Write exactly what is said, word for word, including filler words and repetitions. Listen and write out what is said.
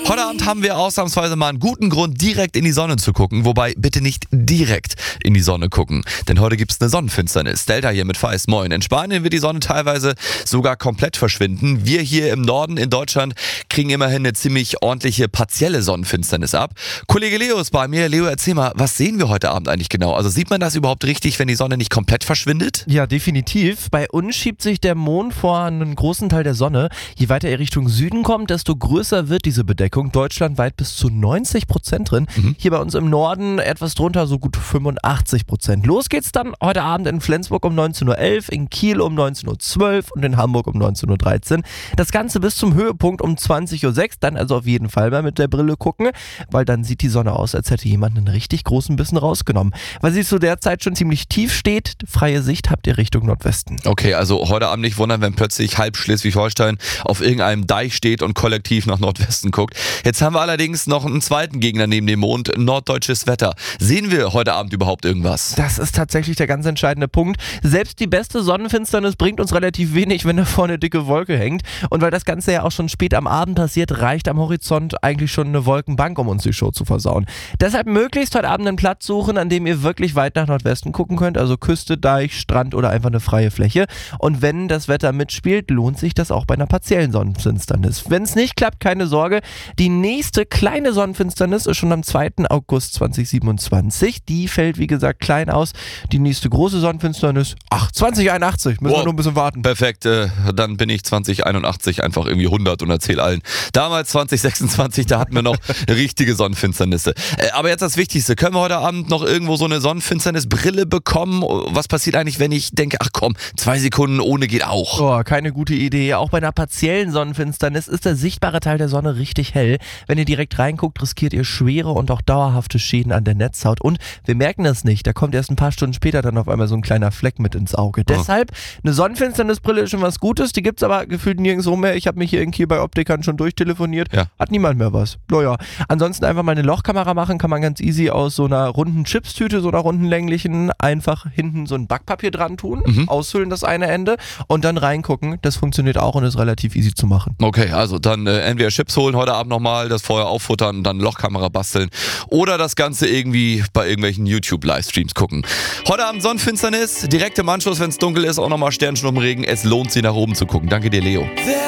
Heute Abend haben wir ausnahmsweise mal einen guten Grund, direkt in die Sonne zu gucken. Wobei, bitte nicht direkt in die Sonne gucken. Denn heute gibt es eine Sonnenfinsternis. Delta hier mit Feist, moin. In Spanien wird die Sonne teilweise sogar komplett verschwinden. Wir hier im Norden in Deutschland kriegen immerhin eine ziemlich ordentliche partielle Sonnenfinsternis ab. Kollege Leo ist bei mir. Leo, erzähl mal, was sehen wir heute Abend eigentlich genau? Also sieht man das überhaupt richtig, wenn die Sonne nicht komplett verschwindet? Ja, definitiv. Bei uns schiebt sich der Mond vor einen großen Teil der Sonne. Je weiter er Richtung Süden kommt, desto größer wird diese Bedeckung. Deutschlandweit bis zu neunzig Prozent drin. Mhm. Hier bei uns im Norden etwas drunter, so gut fünfundachtzig Prozent. Los geht's dann heute Abend in Flensburg um neunzehn Uhr elf, in Kiel um neunzehn Uhr zwölf und in Hamburg um neunzehn Uhr dreizehn. Das Ganze bis zum Höhepunkt um zwanzig Uhr sechs. Dann also auf jeden Fall mal mit der Brille gucken, weil dann sieht die Sonne aus, als hätte jemand einen richtig großen Bissen rausgenommen. Weil sie zu der Zeit schon ziemlich tief steht, freie Sicht habt ihr Richtung Nordwesten. Okay, also heute Abend nicht wundern, wenn plötzlich halb Schleswig-Holstein auf irgendeinem Deich steht und kollektiv nach Nordwesten guckt. Jetzt haben wir allerdings noch einen zweiten Gegner neben dem Mond, norddeutsches Wetter. Sehen wir heute Abend überhaupt irgendwas? Das ist tatsächlich der ganz entscheidende Punkt. Selbst die beste Sonnenfinsternis bringt uns relativ wenig, wenn da vorne eine dicke Wolke hängt. Und weil das Ganze ja auch schon spät am Abend passiert, reicht am Horizont eigentlich schon eine Wolkenbank, um uns die Show zu versauen. Deshalb möglichst heute Abend einen Platz suchen, an dem ihr wirklich weit nach Nordwesten gucken könnt, also Küste, Deich, Strand oder einfach eine freie Fläche. Und wenn das Wetter mitspielt, lohnt sich das auch bei einer partiellen Sonnenfinsternis. Wenn es nicht klappt, keine Sorge. Die nächste kleine Sonnenfinsternis ist schon am zweiten August zweitausendsiebenundzwanzig. Die fällt, wie gesagt, klein aus. Die nächste große Sonnenfinsternis, ach, zwanzig einundachtzig. Müssen wow. wir nur ein bisschen warten. Perfekt, äh, dann bin ich zwanzig einundachtzig einfach irgendwie hundert und erzähl allen. Damals zwanzig sechsundzwanzig, da hatten wir noch richtige Sonnenfinsternisse. Äh, aber jetzt das Wichtigste, können wir heute Abend noch irgendwo so eine Sonnenfinsternisbrille bekommen? Was passiert eigentlich, wenn ich denke, ach komm, zwei Sekunden ohne geht auch? Oh, keine gute Idee. Auch bei einer partiellen Sonnenfinsternis ist der sichtbare Teil der Sonne richtig hell. Wenn ihr direkt reinguckt, riskiert ihr schwere und auch dauerhafte Schäden an der Netzhaut. Und wir merken das nicht. Da kommt erst ein paar Stunden später dann auf einmal so ein kleiner Fleck mit ins Auge. Oh. Deshalb, eine Sonnenfinsternisbrille ist schon was Gutes. Die gibt es aber gefühlt nirgendwo mehr. Ich habe mich hier in Kiel bei Optikern schon durchtelefoniert. Ja. Hat niemand mehr was. Naja, ansonsten einfach mal eine Lochkamera machen. Kann man ganz easy aus so einer runden Chipstüte, so einer runden länglichen, einfach hinten so ein Backpapier dran tun. Mhm. Aushöhlen das eine Ende und dann reingucken. Das funktioniert auch und ist relativ easy zu machen. Okay, also dann äh, entweder Chips holen heute Abend nochmal, das vorher auffuttern, dann Lochkamera basteln oder das Ganze irgendwie bei irgendwelchen YouTube-Livestreams gucken. Heute Abend Sonnenfinsternis, direkt im Anschluss, wenn es dunkel ist, auch nochmal Sternschnuppenregen. Es lohnt sich nach oben zu gucken. Danke dir, Leo.